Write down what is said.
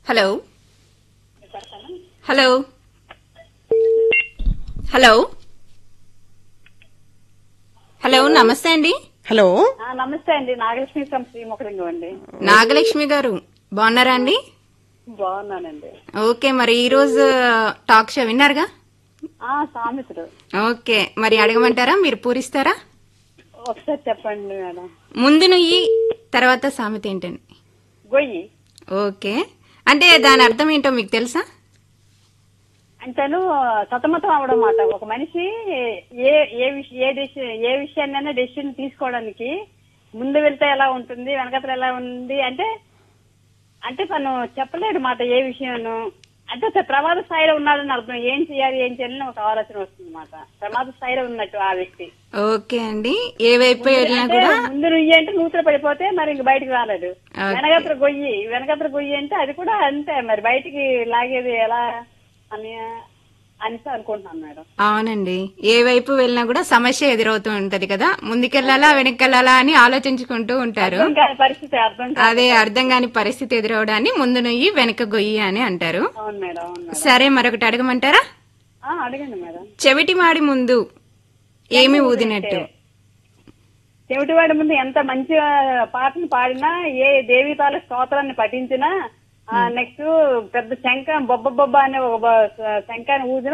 Hello hello hello hello నమస్తే అండి. Hello, నమస్తే అండి. నాగలక్ష్మి ఫ్రమ్ శ్రీముఖలింగం అండి. నాగలక్ష్మి గారు బాగున్నారా అండి? బాగున్నానండి. ఓకే, మరి ఈ రోజు టాక్ షో విన్నారుగా? సామెతలు ఓకే, మరి అడగమంటారా? మీరు పూరిస్తారా? ఒకసారి చెప్పండి మేడం. ముందు నుయ్యి తర్వాత సామెత ఏంటండి? గొయ్యి ఓకే, అంటే దాని అర్థం ఏంటో మీకు తెలుసా? అంటేను సతమతం అవడం మాట. ఒక మనిషి ఏ విషయాన్నైనా డెసిషన్ తీసుకోవడానికి ముందు వెళ్తే ఎలా ఉంటుంది, వెనకతలు ఎలా ఉంది అంటే అంటే తను చెప్పలేడు మాట. ఏ విషయం అంటే ప్రమాద స్థాయిలో ఉన్నాడని అర్థం. ఏం చేయాలి ఏం చేయాలని ఒక ఆలోచన వస్తుంది మాట. ప్రమాద స్థాయిలో ఉన్నట్టు ఆ వ్యక్తి. ఓకే అండి, ఏ వైపు వెళ్ళినా అంటే కూడా ముందు నుయ్యి అంటే నూతులు పడిపోతే మరి ఇంక బయటకు రాలేదు. వెనకత్ర గొయ్యి అంటే అది కూడా అంతే. మరి బయటికి లాగేది ఎలా అని అనేసి అనుకుంటున్నాను మేడం. అవునండి, ఏ వైపు వెళ్ళినా కూడా సమస్య ఎదురవుతూ ఉంటది కదా, ముందుకెళ్లాలా వెనక్కెళ్లాలా అని ఆలోచించుకుంటూ ఉంటారు. అర్థం కాని పరిస్థితి అదే అర్థం కాని పరిస్థితి ఎదురవడాన్ని ముందు నుయ్యి వెనక గొయ్యి అని అంటారు. అవును మేడం, అవును మేడం. సరే, మరొకటి అడగమంటారా? అడగండి మేడం. చెవిటి మాడి ముందు ఏమి ఊదినట్టు? చెవిటివాడి ముందు ఎంత మంచి పాటను పాడినా, ఏ దేవీతాల స్తోత్రాన్ని పఠించినా, నెక్స్ట్ పెద్ద శంఖ బొబ్బ అనే ఒక శంఖాన్ని ఊదిన